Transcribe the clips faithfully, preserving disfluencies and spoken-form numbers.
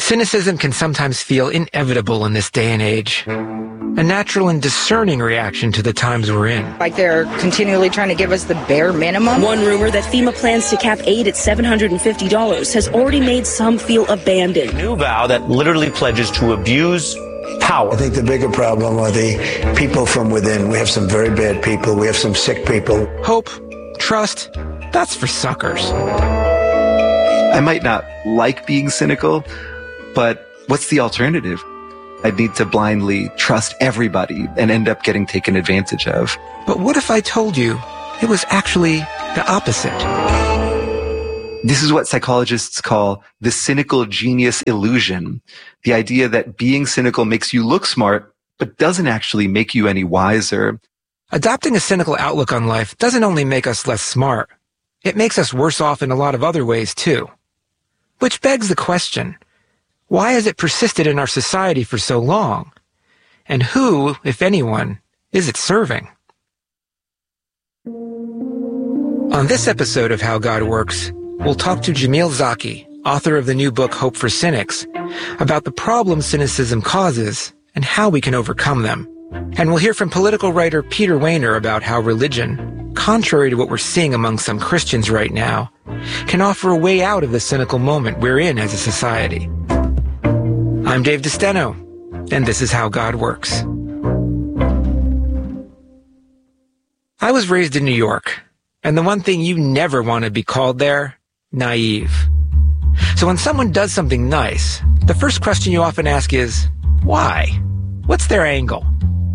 Cynicism can sometimes feel inevitable in this day and age. A natural and discerning reaction to the times we're in. Like they're continually trying to give us the bare minimum. One rumor that FEMA plans to cap aid at seven hundred fifty dollars has already made some feel abandoned. A new vow that literally pledges to abuse power. I think the bigger problem are the people from within. We have some very bad people. We have some sick people. Hope, trust, that's for suckers. I might not like being cynical, but what's the alternative? I'd need to blindly trust everybody and end up getting taken advantage of. But what if I told you it was actually the opposite? This is what psychologists call the cynical genius illusion. The idea that being cynical makes you look smart, but doesn't actually make you any wiser. Adopting a cynical outlook on life doesn't only make us less smart. It makes us worse off in a lot of other ways, too. Which begs the question, why has it persisted in our society for so long? And who, if anyone, is it serving? On this episode of How God Works, we'll talk to Jamil Zaki, author of the new book Hope for Cynics, about the problems cynicism causes and how we can overcome them. And we'll hear from political writer Peter Wehner about how religion, contrary to what we're seeing among some Christians right now, can offer a way out of the cynical moment we're in as a society. I'm Dave DeSteno, and this is How God Works. I was raised in New York, and the one thing you never want to be called there, naive. So when someone does something nice, the first question you often ask is, why? What's their angle?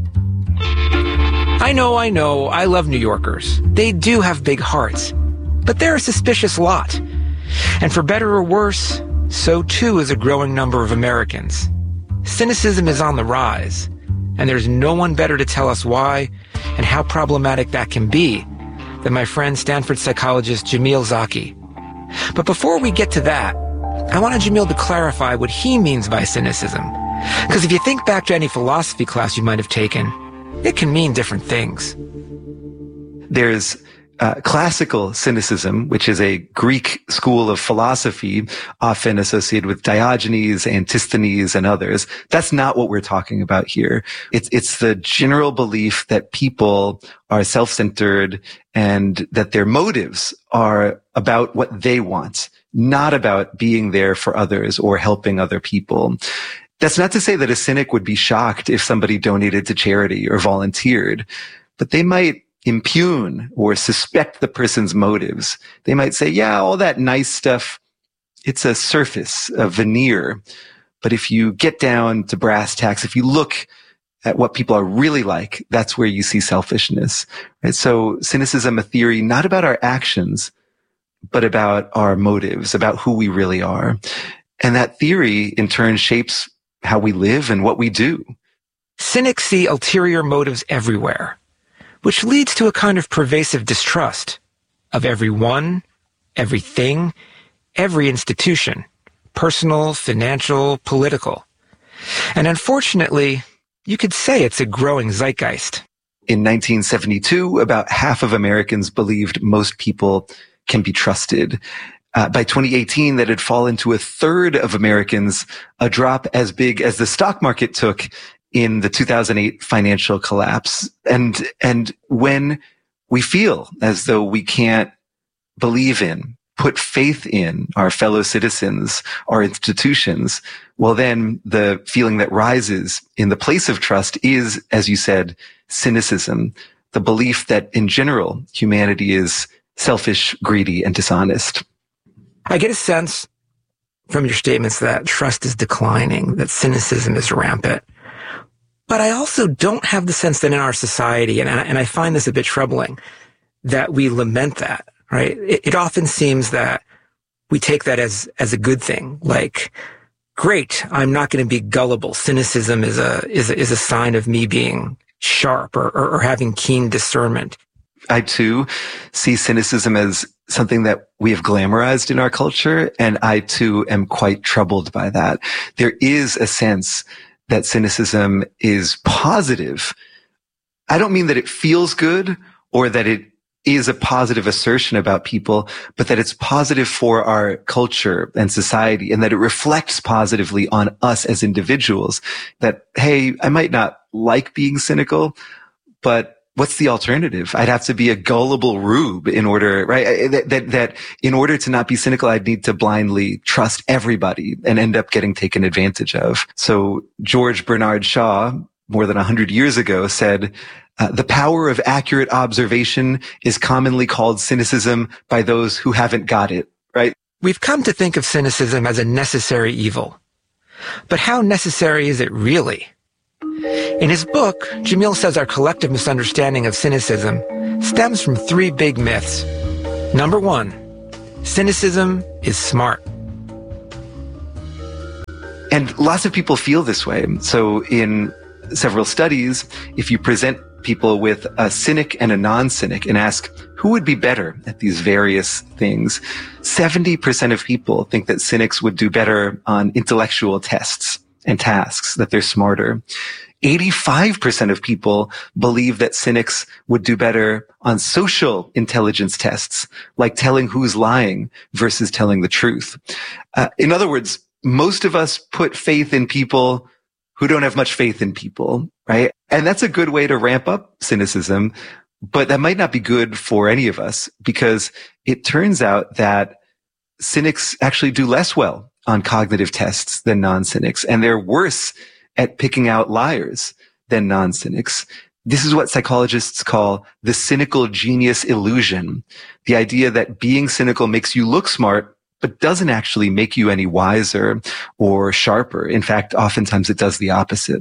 I know, I know, I love New Yorkers. They do have big hearts, but they're a suspicious lot. And for better or worse, so too is a growing number of Americans. Cynicism is on the rise, and there's no one better to tell us why and how problematic that can be than my friend Stanford psychologist Jamil Zaki. But before we get to that, I wanted Jamil to clarify what he means by cynicism. Because if you think back to any philosophy class you might have taken, it can mean different things. There's Uh, classical cynicism, which is a Greek school of philosophy, often associated with Diogenes, Antisthenes, and others. That's not what we're talking about here. It's, it's the general belief that people are self-centered and that their motives are about what they want, not about being there for others or helping other people. That's not to say that a cynic would be shocked if somebody donated to charity or volunteered, but they might impugn or suspect the person's motives. They might say, yeah, all that nice stuff, it's a surface, a veneer. But if you get down to brass tacks, if you look at what people are really like, that's where you see selfishness. Right? So cynicism, a theory not about our actions, but about our motives, about who we really are. And that theory, in turn, shapes how we live and what we do. Cynics see ulterior motives everywhere, which leads to a kind of pervasive distrust of everyone, everything, every institution, personal, financial, political. And unfortunately, you could say it's a growing zeitgeist. In nineteen seventy-two, about half of Americans believed most people can be trusted. Uh, by twenty eighteen, that had fallen to a third of Americans, a drop as big as the stock market took in the two thousand eight financial collapse. And, and when we feel as though we can't believe in, put faith in our fellow citizens, our institutions, well, then the feeling that rises in the place of trust is, as you said, cynicism, the belief that in general, humanity is selfish, greedy, and dishonest. I get a sense from your statements that trust is declining, that cynicism is rampant. But I also don't have the sense that in our society, and I, and I find this a bit troubling, that we lament that, right? It, it often seems that we take that as, as a good thing. Like, great, I'm not going to be gullible. Cynicism is a, is a, is a sign of me being sharp or, or, or having keen discernment. I too see cynicism as something that we have glamorized in our culture, and I too am quite troubled by that. There is a sense that cynicism is positive. I don't mean that it feels good or that it is a positive assertion about people, but that it's positive for our culture and society, and that it reflects positively on us as individuals. That, hey, I might not like being cynical, but what's the alternative? I'd have to be a gullible rube in order, right? That, that, that in order to not be cynical, I'd need to blindly trust everybody and end up getting taken advantage of. So George Bernard Shaw, more than a hundred years ago, said, uh, the power of accurate observation is commonly called cynicism by those who haven't got it, right? We've come to think of cynicism as a necessary evil. But how necessary is it really? In his book, Jamil says our collective misunderstanding of cynicism stems from three big myths. Number one, cynicism is smart. And lots of people feel this way. So in several studies, if you present people with a cynic and a non-cynic and ask who would be better at these various things, seventy percent of people think that cynics would do better on intellectual tests and tasks, that they're smarter. eighty-five percent of people believe that cynics would do better on social intelligence tests, like telling who's lying versus telling the truth. Uh, in other words, most of us put faith in people who don't have much faith in people, right? And that's a good way to ramp up cynicism, but that might not be good for any of us, because it turns out that cynics actually do less well on cognitive tests than non-cynics, and they're worse at picking out liars than non-cynics. This is what psychologists call the cynical genius illusion. The idea that being cynical makes you look smart, but doesn't actually make you any wiser or sharper. In fact, oftentimes it does the opposite.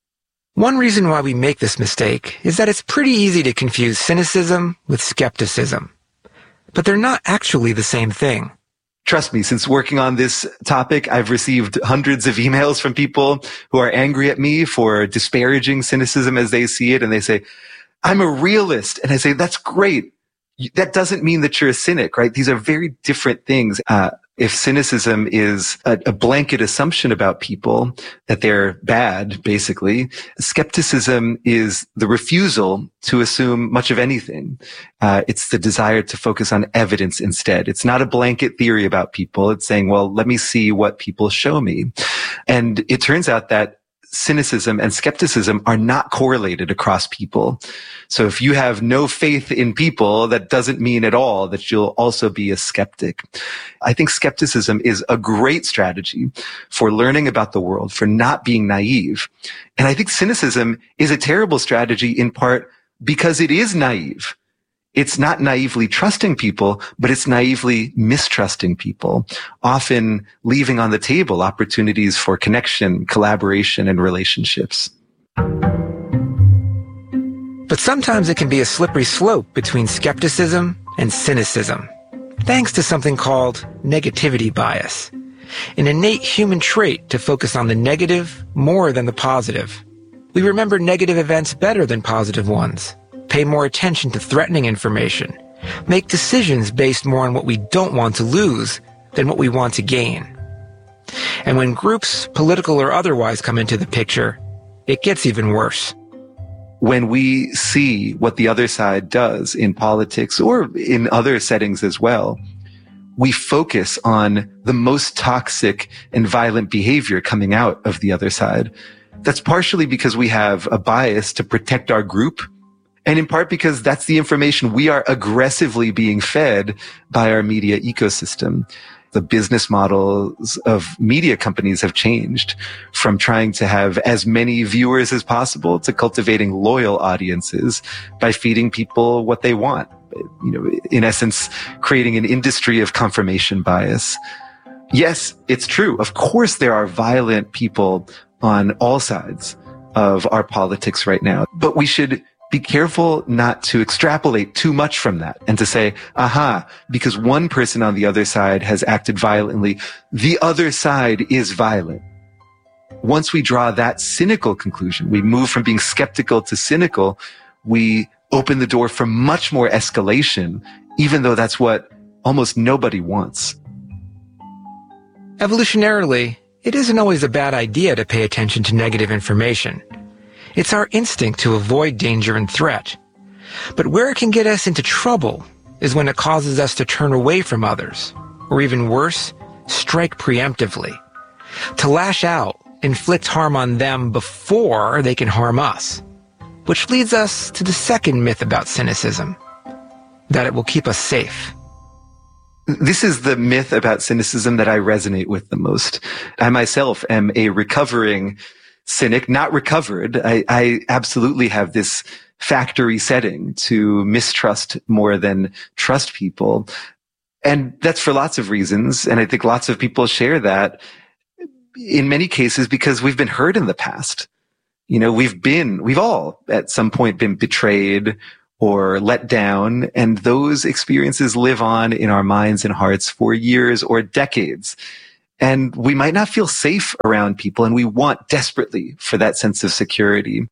One reason why we make this mistake is that it's pretty easy to confuse cynicism with skepticism. But they're not actually the same thing. Trust me, since working on this topic, I've received hundreds of emails from people who are angry at me for disparaging cynicism as they see it. And they say, I'm a realist. And I say, that's great. That doesn't mean that you're a cynic, right? These are very different things. Uh, if cynicism is a, a blanket assumption about people, that they're bad, basically, skepticism is the refusal to assume much of anything. Uh, it's the desire to focus on evidence instead. It's not a blanket theory about people. It's saying, well, let me see what people show me. And it turns out that cynicism and skepticism are not correlated across people. So if you have no faith in people, that doesn't mean at all that you'll also be a skeptic. I think skepticism is a great strategy for learning about the world, for not being naive. And I think cynicism is a terrible strategy in part because it is naive. It's not naively trusting people, but it's naively mistrusting people, often leaving on the table opportunities for connection, collaboration, and relationships. But sometimes it can be a slippery slope between skepticism and cynicism, thanks to something called negativity bias, an innate human trait to focus on the negative more than the positive. We remember negative events better than positive ones, pay more attention to threatening information, make decisions based more on what we don't want to lose than what we want to gain. And when groups, political or otherwise, come into the picture, it gets even worse. When we see what the other side does in politics or in other settings as well, we focus on the most toxic and violent behavior coming out of the other side. That's partially because we have a bias to protect our group, and in part because that's the information we are aggressively being fed by our media ecosystem. The business models of media companies have changed from trying to have as many viewers as possible to cultivating loyal audiences by feeding people what they want. You know, in essence, creating an industry of confirmation bias. Yes, it's true. Of course, there are violent people on all sides of our politics right now, but we should be careful not to extrapolate too much from that and to say, aha, because one person on the other side has acted violently, the other side is violent. Once we draw that cynical conclusion, we move from being skeptical to cynical, we open the door for much more escalation, even though that's what almost nobody wants. Evolutionarily, it isn't always a bad idea to pay attention to negative information. It's our instinct to avoid danger and threat. But where it can get us into trouble is when it causes us to turn away from others, or even worse, strike preemptively, to lash out, inflict harm on them before they can harm us. Which leads us to the second myth about cynicism, that it will keep us safe. This is the myth about cynicism that I resonate with the most. I myself am a recovering cynic, not recovered. I, I absolutely have this factory setting to mistrust more than trust people. And that's for lots of reasons. And I think lots of people share that in many cases because we've been hurt in the past. You know, we've been, we've all at some point been betrayed or let down, and those experiences live on in our minds and hearts for years or decades. And we might not feel safe around people, and we want desperately for that sense of security.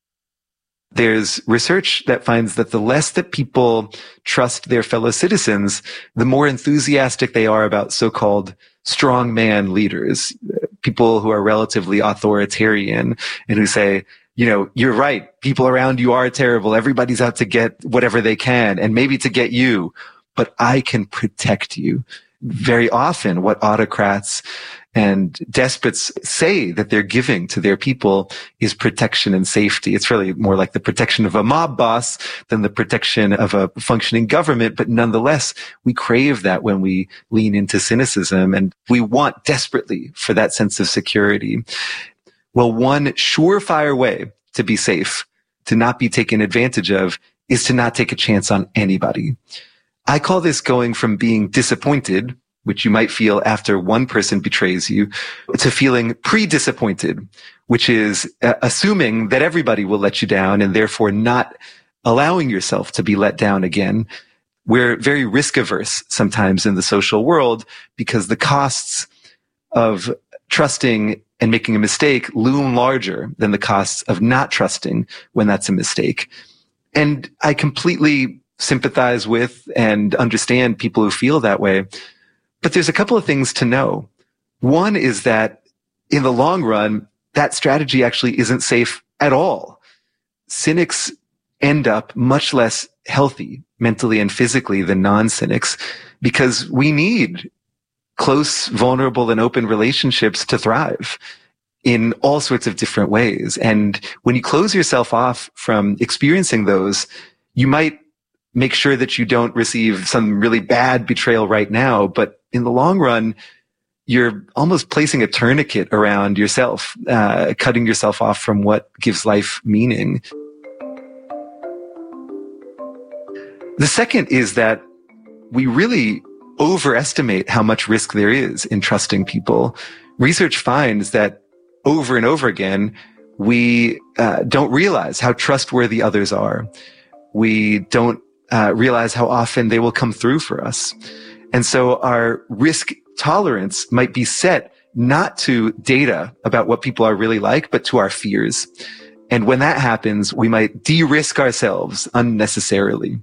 There's research that finds that the less that people trust their fellow citizens, the more enthusiastic they are about so-called strongman leaders, people who are relatively authoritarian and who say, you know, you're right. People around you are terrible. Everybody's out to get whatever they can and maybe to get you, but I can protect you. Very often what autocrats and despots say that they're giving to their people is protection and safety. It's really more like the protection of a mob boss than the protection of a functioning government. But nonetheless, we crave that when we lean into cynicism, and we want desperately for that sense of security. Well, one surefire way to be safe, to not be taken advantage of, is to not take a chance on anybody. I call this going from being disappointed, which you might feel after one person betrays you, to feeling pre-disappointed, which is uh, assuming that everybody will let you down and therefore not allowing yourself to be let down again. We're very risk averse sometimes in the social world because the costs of trusting and making a mistake loom larger than the costs of not trusting when that's a mistake. And I completely sympathize with and understand people who feel that way. But there's a couple of things to know. One is that in the long run, that strategy actually isn't safe at all. Cynics end up much less healthy mentally and physically than non-cynics because we need close, vulnerable, and open relationships to thrive in all sorts of different ways. And when you close yourself off from experiencing those, you might make sure that you don't receive some really bad betrayal right now, but in the long run, you're almost placing a tourniquet around yourself, uh, cutting yourself off from what gives life meaning. The second is that we really overestimate how much risk there is in trusting people. Research finds that over and over again, we uh, don't realize how trustworthy others are. We don't uh, realize how often they will come through for us. And so our risk tolerance might be set not to data about what people are really like, but to our fears. And when that happens, we might de-risk ourselves unnecessarily.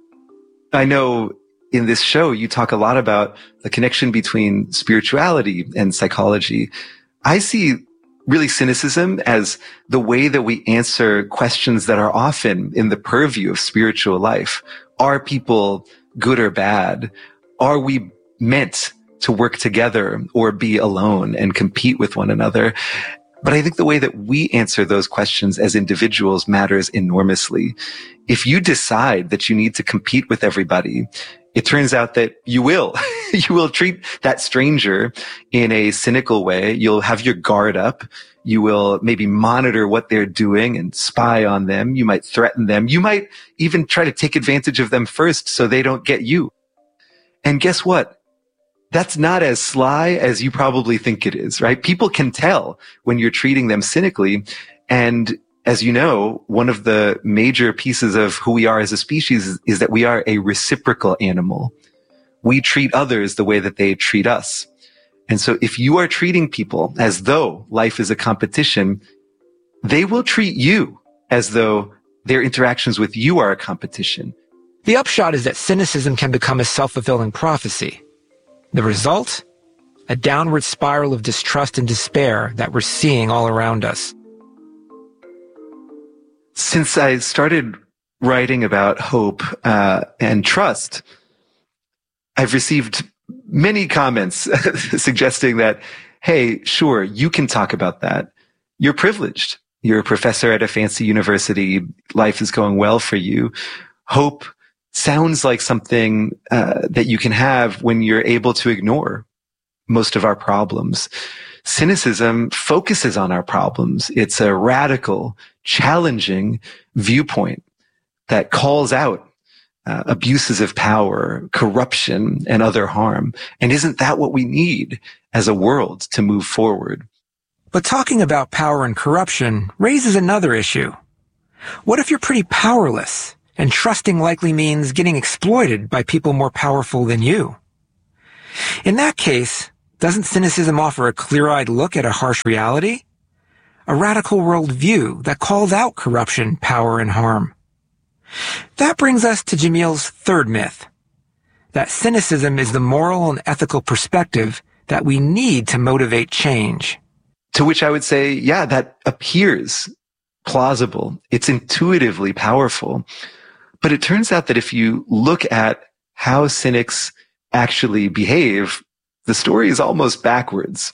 I know in this show, you talk a lot about the connection between spirituality and psychology. I see really cynicism as the way that we answer questions that are often in the purview of spiritual life. Are people good or bad? Are we meant to work together or be alone and compete with one another? But I think the way that we answer those questions as individuals matters enormously. If you decide that you need to compete with everybody, it turns out that you will. You will treat that stranger in a cynical way. You'll have your guard up. You will maybe monitor what they're doing and spy on them. You might threaten them. You might even try to take advantage of them first so they don't get you. And guess what? That's not as sly as you probably think it is, right? People can tell when you're treating them cynically. And as you know, one of the major pieces of who we are as a species is, is that we are a reciprocal animal. We treat others the way that they treat us. And so if you are treating people as though life is a competition, they will treat you as though their interactions with you are a competition. The upshot is that cynicism can become a self-fulfilling prophecy. The result? A downward spiral of distrust and despair that we're seeing all around us. Since I started writing about hope uh, and trust, I've received many comments suggesting that, hey, sure, you can talk about that. You're privileged. You're a professor at a fancy university. Life is going well for you. Hope sounds like something uh, that you can have when you're able to ignore most of our problems. Cynicism focuses on our problems. It's a radical, challenging viewpoint that calls out uh, abuses of power, corruption, and other harm. And isn't that what we need as a world to move forward? But talking about power and corruption raises another issue. What if you're pretty powerless, and trusting likely means getting exploited by people more powerful than you? In that case, doesn't cynicism offer a clear-eyed look at a harsh reality? A radical worldview that calls out corruption, power, and harm. That brings us to Jamil's third myth, that cynicism is the moral and ethical perspective that we need to motivate change. To which I would say, yeah, that appears plausible. It's intuitively powerful. But it turns out that if you look at how cynics actually behave, the story is almost backwards.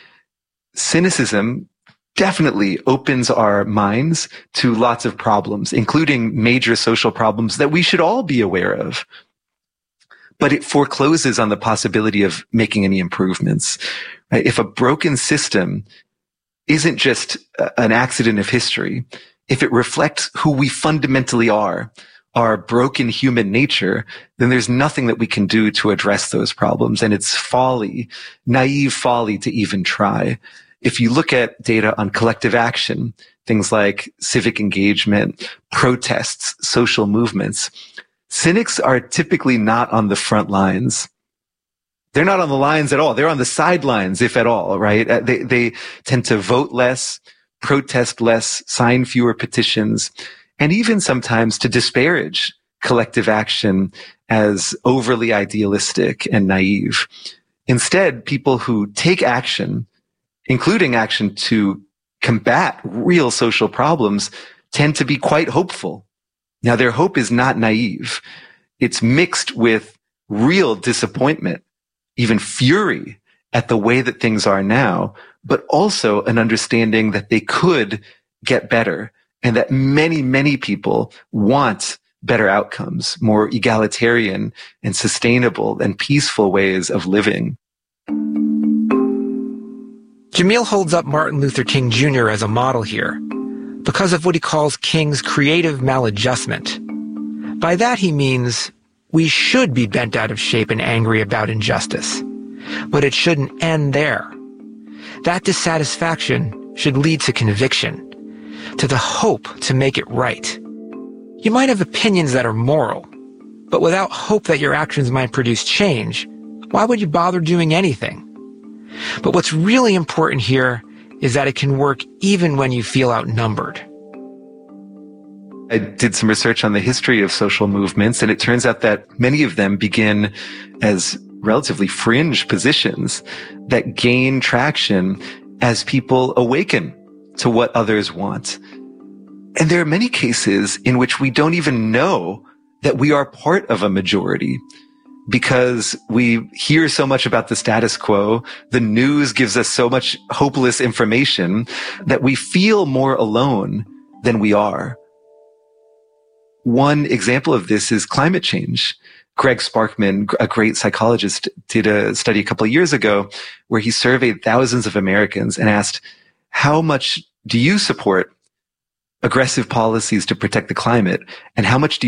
Cynicism definitely opens our minds to lots of problems, including major social problems that we should all be aware of. But it forecloses on the possibility of making any improvements. Right? If a broken system isn't just an accident of history, if it reflects who we fundamentally are, our broken human nature, then there's nothing that we can do to address those problems. And it's folly, naive folly to even try. If you look at data on collective action, things like civic engagement, protests, social movements, cynics are typically not on the front lines. They're not on the lines at all. They're on the sidelines, if at all, right? They, they tend to vote less, protest less, sign fewer petitions, and even sometimes to disparage collective action as overly idealistic and naive. Instead, people who take action, including action to combat real social problems, tend to be quite hopeful. Now, their hope is not naive. It's mixed with real disappointment, even fury at the way that things are now, but also an understanding that they could get better and that many, many people want better outcomes, more egalitarian and sustainable and peaceful ways of living. Jamil holds up Martin Luther King Junior as a model here because of what he calls King's creative maladjustment. By that he means we should be bent out of shape and angry about injustice, but it shouldn't end there. That dissatisfaction should lead to conviction, to the hope to make it right. You might have opinions that are moral, but without hope that your actions might produce change, why would you bother doing anything? But what's really important here is that it can work even when you feel outnumbered. I did some research on the history of social movements, and it turns out that many of them begin as relatively fringe positions that gain traction as people awaken to what others want. And there are many cases in which we don't even know that we are part of a majority because we hear so much about the status quo. The news gives us so much hopeless information that we feel more alone than we are. One example of this is climate change. Greg Sparkman, a great psychologist, did a study a couple of years ago where he surveyed thousands of Americans and asked, how much do you support aggressive policies to protect the climate, and how much do you